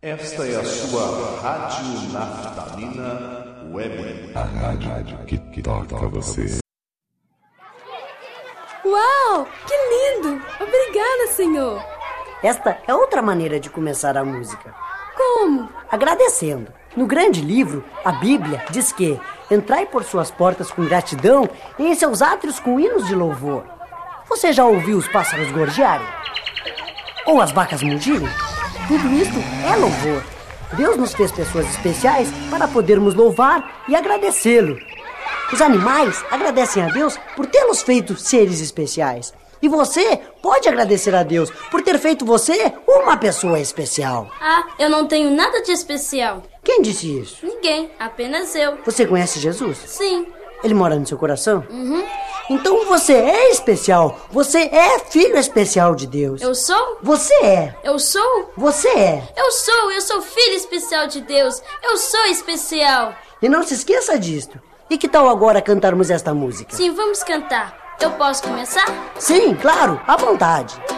Esta é a sua Rádio Naftalina Web. A rádio que toca você. Uau, que lindo! Obrigada, Senhor. Esta é outra maneira de começar a música. Como? Agradecendo. No grande livro, a Bíblia diz que entrai por suas portas com gratidão e em seus átrios com hinos de louvor. Você já ouviu os pássaros gorjearem? Ou as vacas mugirem? Tudo isto é louvor. Deus nos fez pessoas especiais para podermos louvar e agradecê-lo. Os animais agradecem a Deus por tê-los feito seres especiais. E você pode agradecer a Deus por ter feito você uma pessoa especial. Ah, eu não tenho nada de especial. Quem disse isso? Ninguém, apenas eu. Você conhece Jesus? Sim. Ele mora no seu coração? Uhum. Então você é especial. Você é filho especial de Deus. Eu sou? Você é. Eu sou? Você é. Eu sou filho especial de Deus. Eu sou especial. E não se esqueça disto. E que tal agora cantarmos esta música? Sim, vamos cantar. Eu posso começar? Sim, claro, à vontade.